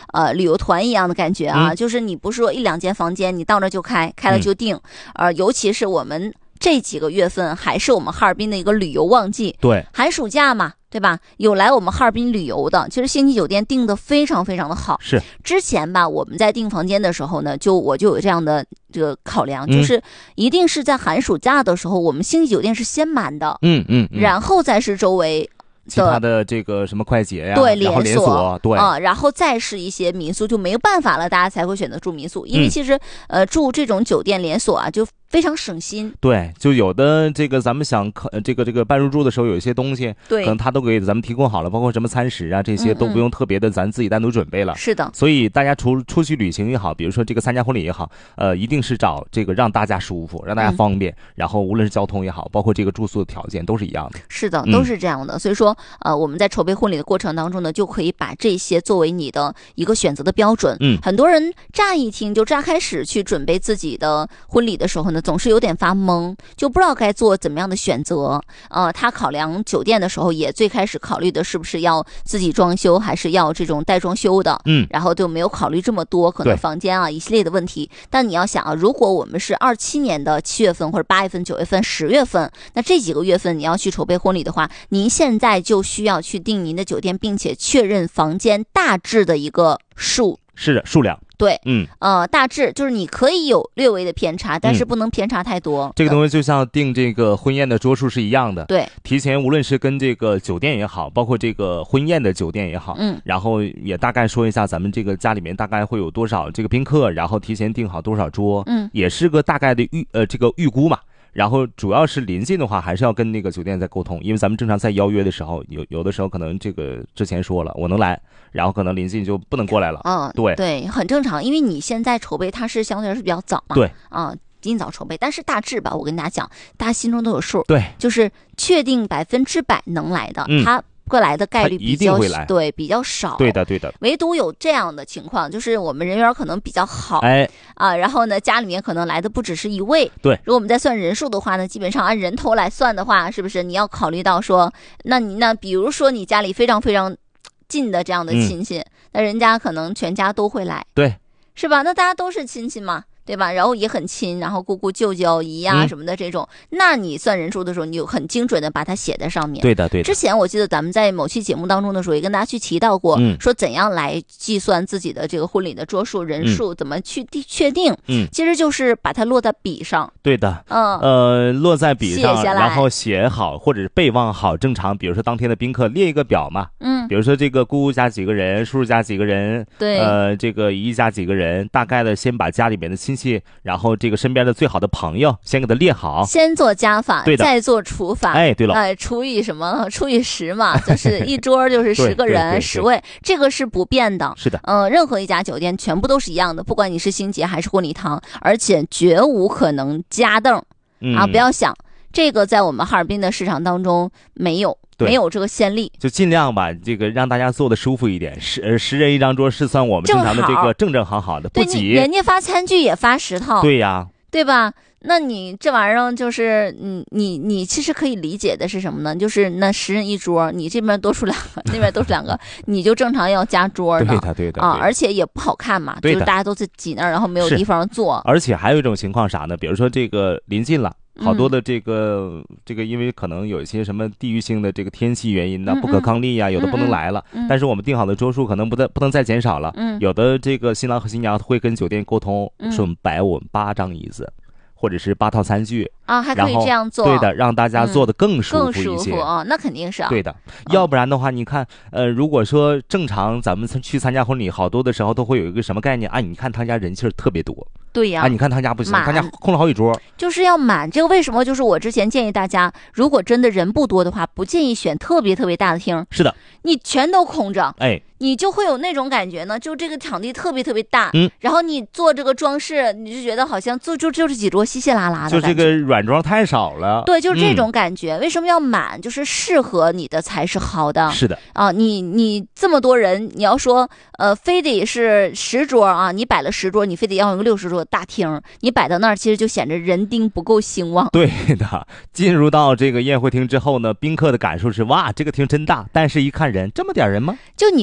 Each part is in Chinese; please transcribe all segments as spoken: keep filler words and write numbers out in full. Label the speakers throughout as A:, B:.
A: 呃旅游团一样的感觉啊，
B: 嗯、
A: 就是你不是说一两间房间，你到那就开，开了就定，嗯、呃，尤其是我们这几个月份还是我们哈尔滨的一个旅游旺季，
B: 对，
A: 寒暑假嘛。对吧？有来我们哈尔滨旅游的，其实星级酒店订的非常非常的好。
B: 是
A: 之前吧，我们在订房间的时候呢，就我就有这样的这个考量，嗯、就是一定是在寒暑假的时候，我们星级酒店是先满的，
B: 嗯嗯，嗯
A: 然后再是周围
B: 其他的这个什么快捷呀，
A: 对，
B: 然后连锁，对
A: 啊、呃，然后再是一些民宿，就没有办法了，大家才会选择住民宿，因为其实、嗯、呃住这种酒店连锁啊，就非常省心。
B: 对，就有的这个咱们想这个这个办入住的时候，有一些东西，
A: 对，
B: 可能他都给咱们提供好了，包括什么餐食啊，这些都不用特别的咱自己单独准备了。
A: 嗯嗯是的，
B: 所以大家出出去旅行也好，比如说这个参加婚礼也好，呃，一定是找这个让大家舒服，让大家方便，嗯、然后无论是交通也好，包括这个住宿的条件都是一样的。
A: 是的，都是这样的。嗯、所以说，呃，我们在筹备婚礼的过程当中呢，就可以把这些作为你的一个选择的标准。
B: 嗯，
A: 很多人乍一听就乍开始去准备自己的婚礼的时候呢，总是有点发懵，就不知道该做怎么样的选择。呃，他考量酒店的时候，也最开始考虑的是不是要自己装修，还是要这种带装修的。
B: 嗯，
A: 然后就没有考虑这么多，可能房间啊一系列的问题。但你要想啊，如果我们是二七年的七月份或者八月份、九月份、十月份，那这几个月份你要去筹备婚礼的话，您现在就需要去订您的酒店，并且确认房间大致的一个数。
B: 是的，数量。
A: 对，
B: 嗯，
A: 呃，大致就是你可以有略微的偏差，但是不能偏差太多。
B: 嗯、这个东西就像定这个婚宴的桌数是一样的。
A: 对，
B: 提前无论是跟这个酒店也好，包括这个婚宴的酒店也好，
A: 嗯，
B: 然后也大概说一下咱们这个家里面大概会有多少这个宾客，然后提前订好多少桌，
A: 嗯，
B: 也是个大概的预呃这个预估嘛。然后主要是临近的话，还是要跟那个酒店再沟通，因为咱们正常在邀约的时候，有有的时候可能这个之前说了我能来，然后可能临近就不能过来了。
A: 嗯，
B: 对
A: 对，很正常，因为你现在筹备它是相对来说比较早嘛。
B: 对，
A: 啊、嗯，尽早筹备，但是大致吧，我跟大家讲，大家心中都有数。
B: 对，
A: 就是确定百分之百能来的，
B: 嗯、
A: 他过来的概率比较
B: 一定会来，
A: 对，比较少。
B: 对的，对的。
A: 唯独有这样的情况，就是我们人缘可能比较好，
B: 哎
A: 啊，然后呢，家里面可能来的不只是一位。
B: 对，
A: 如果我们在算人数的话呢，基本上按人头来算的话，是不是你要考虑到说，那你那比如说你家里非常非常近的这样的亲戚，嗯、那人家可能全家都会来，
B: 对，
A: 是吧？那大家都是亲戚嘛。对吧？然后也很亲，然后姑姑、舅舅、姨呀、啊、什么的这种、嗯，那你算人数的时候，你就很精准的把它写在上面。
B: 对的，对的。
A: 之前我记得咱们在某期节目当中的时候，也跟大家去提到过，嗯、说怎样来计算自己的这个婚礼的桌数、人数，嗯、怎么去定确定？
B: 嗯，
A: 其实就是把它落在笔上。
B: 对的，
A: 嗯，
B: 呃，落在笔上，
A: 写下来，
B: 然后写好或者是备忘好，正常，比如说当天的宾客列一个表嘛，
A: 嗯，
B: 比如说这个姑姑家几个人，叔叔家几个人，
A: 对，
B: 呃，这个姨家几个人，大概的先把家里面的亲戚，然后这个身边的最好的朋友先给他列好，
A: 先做加法，
B: 对的，
A: 再做除法。
B: 哎，对了，
A: 哎，除以什么？除以十嘛，就是一桌就是十个人，十位，这个是不变的。
B: 是的，
A: 嗯、呃，任何一家酒店全部都是一样的，不管你是星级还是婚礼堂，而且绝无可能加凳、
B: 嗯、
A: 啊！不要想这个，在我们哈尔滨的市场当中没有。没有这个先例，
B: 就尽量吧，这个让大家坐的舒服一点。十呃十人一张桌是算我们正常的这个正正好好的，不挤。
A: 人家发餐具也发十套，
B: 对呀，
A: 对吧？那你这玩意儿就是，你你你其实可以理解的是什么呢？就是那十人一桌，你这边多出两个，那边多出两个，你就正常要加桌的，
B: 对的对的
A: 啊，而且也不好看嘛，就是大家都是挤那儿，然后没有地方坐。
B: 而且还有一种情况啥呢？比如说这个临近了。好多的这个、嗯、这个，因为可能有一些什么地域性的这个天气原因呢、嗯嗯，不可抗力呀、啊，有的不能来了、
A: 嗯嗯。
B: 但是我们定好的桌数可能不再不能再减少了。
A: 嗯，
B: 有的这个新郎和新娘会跟酒店沟通，
A: 嗯、
B: 说我们摆我们八张椅子，或者是八套餐具
A: 啊，还可以这样做。
B: 对的，让大家坐得更舒服一些。
A: 嗯、更舒服啊，那肯定是啊。
B: 对的，要不然的话，你看，呃，如果说正常咱们去参加婚礼，好多的时候都会有一个什么概念啊？你看他家人气儿特别多。
A: 对呀、
B: 啊，你看他家不行，他家空了好几桌，
A: 就是要满。这个为什么？就是我之前建议大家，如果真的人不多的话，不建议选特别特别大的厅。
B: 是的，
A: 你全都空着，
B: 哎，
A: 你就会有那种感觉呢，就这个场地特别特别大，
B: 嗯，
A: 然后你做这个装饰，你就觉得好像就就就是几桌稀稀拉拉的，
B: 就这个软装太少了。
A: 对，就是这种感觉。嗯、为什么要满？就是适合你的才是好的。
B: 是的
A: 啊，你你这么多人，你要说呃，非得是十桌啊，你摆了十桌，你非得要有个六十桌的大厅，你摆到那儿，其实就显着人丁不够兴旺。
B: 对的，进入到这个宴会厅之后呢，宾客的感受是哇，这个厅真大，但是一看人，这么点人吗？
A: 就你知道，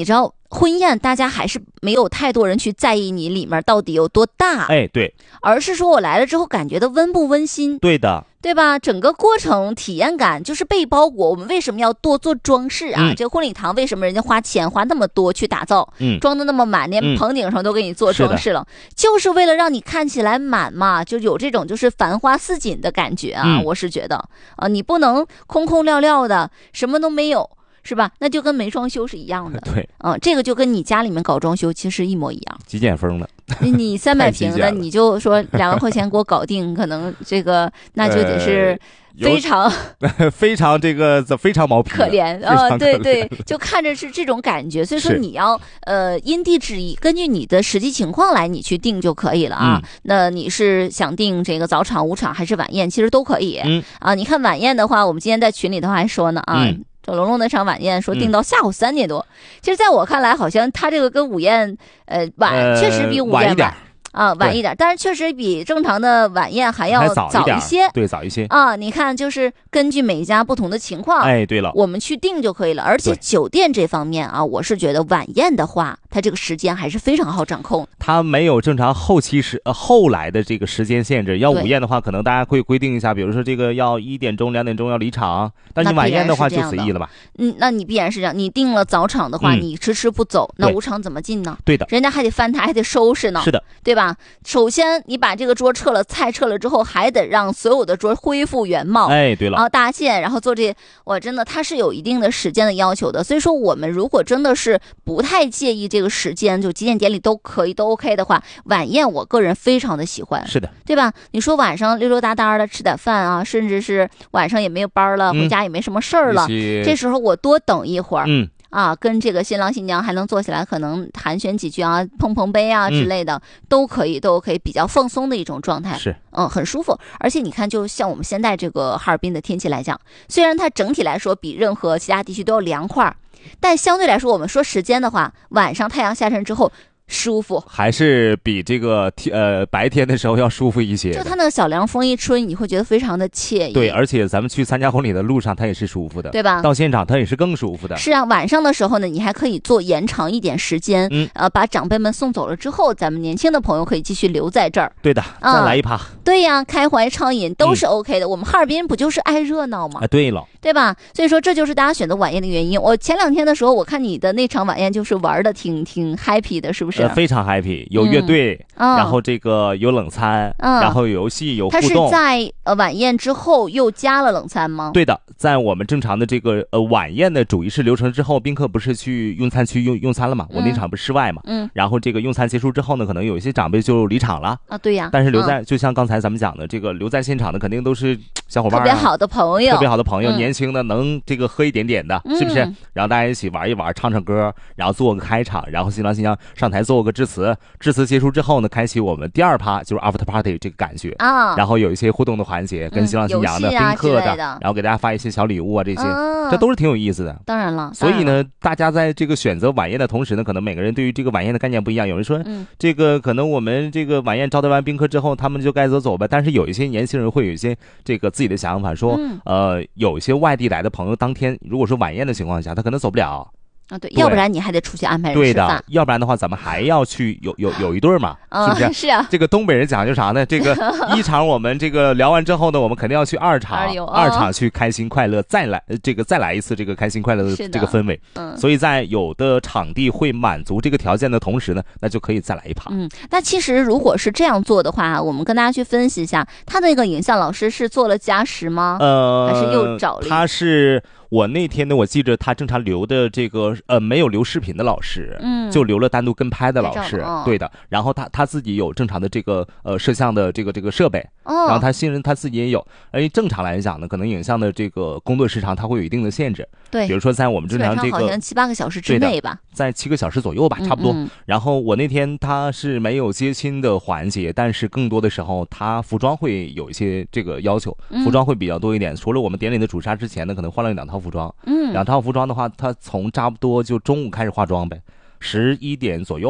A: 婚宴大家还是没有太多人去在意你里面到底有多大，
B: 哎，对，
A: 而是说我来了之后感觉到温不温馨，
B: 对的，
A: 对吧？整个过程体验感就是被包裹。我们为什么要多做装饰啊？
B: 嗯、
A: 这个婚礼堂为什么人家花钱花那么多去打造，
B: 嗯，
A: 装的那么满，连棚顶上都给你做装饰了，嗯、就是为了让你看起来满嘛，就有这种就是繁花似锦的感觉啊。
B: 嗯、
A: 我是觉得啊、呃，你不能空空寥寥的，什么都没有。是吧？那就跟没装修是一样的。
B: 对，
A: 嗯，这个就跟你家里面搞装修其实一模一样。
B: 极简风的，
A: 你三百平的，你就说两万块钱给我搞定，可能这个那就得是非常、
B: 呃、非常这个非常毛坯，
A: 可怜啊、呃，对对，就看着是这种感觉。所以说你要呃因地制宜，根据你的实际情况来你去定就可以了啊。嗯、那你是想定这个早场、午场还是晚宴，其实都可以。嗯啊，你看晚宴的话，我们今天在群里头还说呢啊。嗯这龙龙那场晚宴说定到下午三点多，嗯、其实在我看来，好像他这个跟午宴呃晚，呃、确实比午宴晚啊晚一点，但是确实比正常的晚宴还要早一些，
B: 对，早一些
A: 啊。你看，就是根据每一家不同的情况，
B: 哎，对了，
A: 我们去定就可以了。而且酒店这方面啊，我是觉得晚宴的话，它这个时间还是非常好掌控。
B: 它没有正常后期时呃后来的这个时间限制。要午宴的话，可能大家会规定一下，比如说这个要一点钟、两点钟要离场，但你晚宴的话就随意了吧？
A: 嗯，那你必然是这样。你定了早场的话，嗯、你迟迟不走，那午场怎么进呢？
B: 对的，
A: 人家还得翻台，还得收拾呢。
B: 是的，
A: 对吧？首先，你把这个桌撤了，菜撤了之后，还得让所有的桌恢复原貌。
B: 哎，对了，
A: 然后搭建，然后做这，我真的它是有一定的时间的要求的。所以说，我们如果真的是不太介意这个时间，就几点典礼都可以都 OK 的话，晚宴我个人非常的喜欢。
B: 是的，
A: 对吧？你说晚上溜溜达达的吃点饭啊，甚至是晚上也没有班了，嗯、回家也没什么事儿了，这时候我多等一会儿。
B: 嗯。
A: 啊，跟这个新郎新娘还能坐起来，可能寒暄几句啊，碰碰杯啊之类的，嗯、都可以，都可以，比较放松的一种状态。
B: 是，
A: 嗯，很舒服。而且你看，就像我们现在这个哈尔滨的天气来讲，虽然它整体来说比任何其他地区都要凉快，但相对来说，我们说时间的话，晚上太阳下山之后。舒服，
B: 还是比这个呃白天的时候要舒服一些。
A: 就它那个小凉风一吹，你会觉得非常的惬意。
B: 对，而且咱们去参加婚礼的路上，它也是舒服的，
A: 对吧？
B: 到现场它也是更舒服的。
A: 是啊，晚上的时候呢，你还可以做延长一点时间，嗯，呃，把长辈们送走了之后，咱们年轻的朋友可以继续留在这儿。
B: 对的，再来一趴。
A: 嗯、对呀，开怀畅饮都是 OK 的。嗯、我们哈尔滨不就是爱热闹吗？
B: 啊，对了，
A: 对吧？所以说这就是大家选择晚宴的原因。我前两天的时候，我看你的那场晚宴就是玩的挺挺 happy 的，是不是？
B: 呃、非常 happy。有乐队，
A: 嗯、
B: 然后这个有冷餐，
A: 嗯、
B: 然后有游戏，有互动。
A: 它是在呃晚宴之后又加了冷餐吗？
B: 对的，在我们正常的这个呃晚宴的主仪式流程之后，宾客不是去用餐区用用餐了嘛？我那场不是室外嘛？
A: 嗯。
B: 然后这个用餐结束之后呢，可能有一些长辈就离场了
A: 啊，对呀。
B: 但是留在，
A: 嗯、
B: 就像刚才咱们讲的，这个留在现场的肯定都是小伙伴、啊，
A: 特别好的朋友，
B: 特别好的朋友，
A: 嗯、
B: 年轻的能这个喝一点点的，
A: 嗯、
B: 是不是？然后大家一起玩一玩，唱唱歌，然后做个开场，然后新郎新娘上台做个致辞，致辞结束之后呢，开启我们第二趴，就是 after party 这个感觉
A: 啊。
B: 然后有一些互动的环节，跟新郎新娘的、宾客的，
A: 的
B: 然后给大家发一些小礼物啊，这些，
A: 啊、
B: 这都是挺有意思的。
A: 当然了，
B: 所以呢，大家在这个选择晚宴的同时呢，可能每个人对于这个晚宴的概念不一样。有人说，
A: 嗯、
B: 这个可能我们这个晚宴招待完宾客之后，他们就该走走吧。但是有一些年轻人会有一些这个自己的想法，说，
A: 嗯、
B: 呃，有一些外地来的朋友，当天如果说晚宴的情况下，他可能走不了。
A: 啊，对，要不然你还得出去安排人
B: 吃
A: 饭。
B: 对的，要不然的话，咱们还要去有有有一对嘛，
A: 嗯、
B: 是不是？
A: 是啊。
B: 这个东北人讲究啥呢？这个一场我们这个聊完之后呢，我们肯定要去二场，
A: 哦、
B: 二场去开心快乐，再来这个再来一次这个开心快乐的这个氛围。
A: 嗯。
B: 所以在有的场地会满足这个条件的同时呢，那就可以再来一趴。
A: 嗯，那其实如果是这样做的话，我们跟大家去分析一下，他那个影像老师是做了加时吗？
B: 呃，
A: 还是又找了？
B: 他是。我那天呢，我记着他正常留的这个呃没有留视频的老师，
A: 嗯，
B: 就留了单独跟拍的老师，
A: 哦、
B: 对的。然后他他自己有正常的这个呃摄像的这个这个设备，
A: 哦，
B: 然后他新人他自己也有。而正常来讲呢，可能影像的这个工作时长它会有一定的限制，
A: 对，
B: 比如说在我们正常这个
A: 好像七八个小时之内吧，
B: 在七个小时左右吧，差不多。
A: 嗯嗯
B: 然后我那天他是没有接亲的环节，但是更多的时候他服装会有一些这个要求，服装会比较多一点。嗯、除了我们典礼的主纱之前呢，可能换了两套服装，
A: 嗯。
B: 两套服装的话，他从差不多就中午开始化妆呗，十一点左右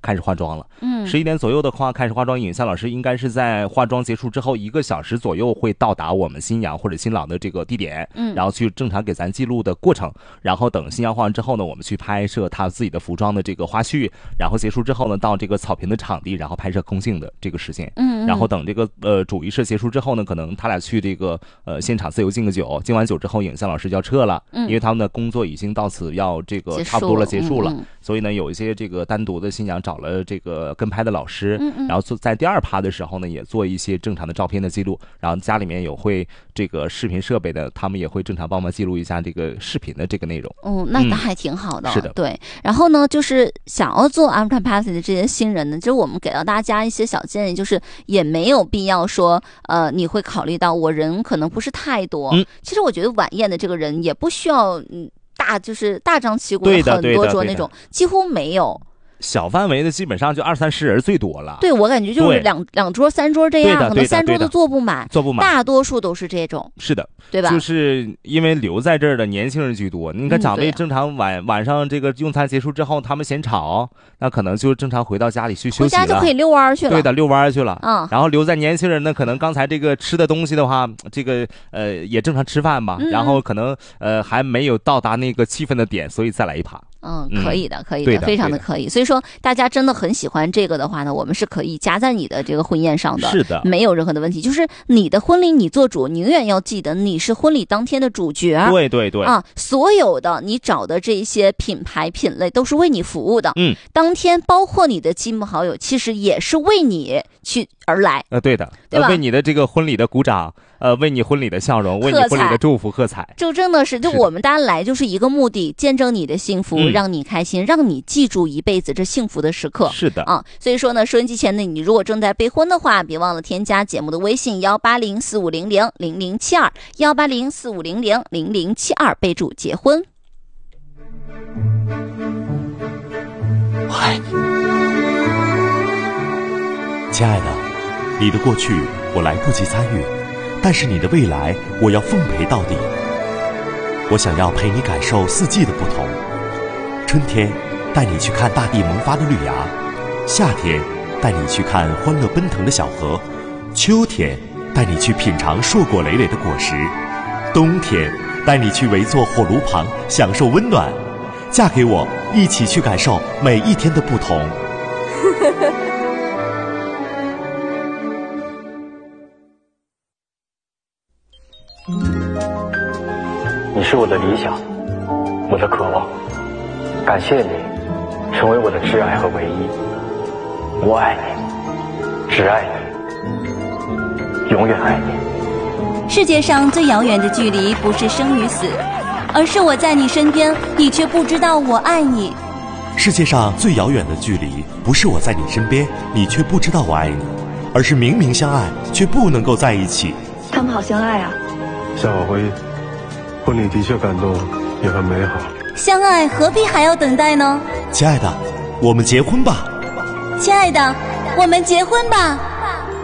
B: 开始化妆了。
A: 嗯，
B: 十一点左右的话开始化妆，影像老师应该是在化妆结束之后一个小时左右会到达我们新娘或者新郎的这个地点，
A: 嗯，
B: 然后去正常给咱记录的过程。然后等新娘化完之后呢，我们去拍摄她自己的服装的这个花絮，然后结束之后呢，到这个草坪的场地，然后拍摄空镜的这个时间。
A: 嗯，
B: 然后等这个呃主仪式结束之后呢，可能他俩去这个呃现场自由敬个酒，敬完酒之后，影像老师就要撤了，
A: 嗯，
B: 因为他们的工作已经到此要这个差不多了结束了。
A: 嗯嗯，
B: 所以呢，有一些这个单独的新娘找了这个跟拍的老师，
A: 嗯嗯，
B: 然后做在第二趴的时候呢，也做一些正常的照片的记录，然后家里面有会这个视频设备的，他们也会正常帮忙记录一下这个视频的这个内容。
A: 哦，那那还挺好的。
B: 嗯、是的，
A: 对。然后呢，就是想要做 after party 的这些新人呢，就是我们给到大家一些小建议，就是也没有必要说，呃，你会考虑到我人可能不是太多。
B: 嗯，
A: 其实我觉得晚宴的这个人也不需要，嗯。大就是大张旗鼓的很多桌那种，几乎没有。
B: 小范围的基本上就二三十人最多了。
A: 对，我感觉就是两两桌三桌这样，可能三桌都坐不满，
B: 坐不满，
A: 大多数都是这种。
B: 是的，
A: 对吧？
B: 就是因为留在这儿的年轻人居多。你看长辈正常晚、嗯啊、晚上这个用餐结束之后，他们嫌吵，那可能就正常回到家里去休息了，
A: 回家就可以遛弯去了。
B: 对的，遛弯去了。
A: 嗯，
B: 然后留在年轻人呢，可能刚才这个吃的东西的话，这个呃也正常吃饭吧，
A: 嗯、
B: 然后可能呃还没有到达那个气氛的点，所以再来一趴。
A: 嗯，可以的，可以
B: 的，
A: 的非常的可以。所以说，大家真的很喜欢这个的话呢，我们是可以加在你的这个婚宴上的，
B: 是的，
A: 没有任何的问题。就是你的婚礼你做主，你永远要记得你是婚礼当天的主角。
B: 对对对
A: 啊，所有的你找的这些品牌品类都是为你服务的。
B: 嗯，
A: 当天包括你的亲朋好友，其实也是为你去而来。
B: 呃，对的，
A: 对吧？
B: 为你的这个婚礼的鼓掌。呃，为你婚礼的笑容，为你婚礼的祝福喝彩，
A: 就真的是，就我们大家来就是一个目的，见证你的幸福，
B: 嗯、
A: 让你开心，让你记住一辈子这幸福的时刻。
B: 是的
A: 啊，所以说呢，收音机前的你如果正在备婚的话，别忘了添加节目的微信幺八零四五零零零零七二幺八零四五零零零零七二，备注结婚。
C: 我爱你，亲爱的，你的过去我来不及参与。但是你的未来，我要奉陪到底。我想要陪你感受四季的不同。春天，带你去看大地萌发的绿芽；夏天，带你去看欢乐奔腾的小河；秋天，带你去品尝硕果累累的果实；冬天，带你去围坐火炉旁，享受温暖。嫁给我，一起去感受每一天的不同。
D: 你是我的理想，我的渴望，感谢你成为我的挚爱和唯一。我爱你，只爱你，永远爱你。
E: 世界上最遥远的距离不是生与死，而是我在你身边，你却不知道我爱你。
C: 世界上最遥远的距离不是我在你身边，你却不知道我爱你，而是明明相爱却不能够在一起。
F: 他们好相爱啊。
G: 夏小辉，婚礼的确感动，也很美好。
E: 相爱何必还要等待呢？
C: 亲爱的，我们结婚吧。
E: 亲爱的，我们结婚吧。